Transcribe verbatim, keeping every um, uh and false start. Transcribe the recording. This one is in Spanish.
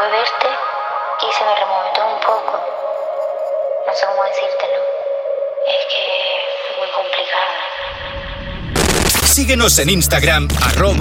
fue verte y se me removió todo un poco. No sé cómo decírtelo. Es que es muy complicado. Síguenos en Instagram, arroba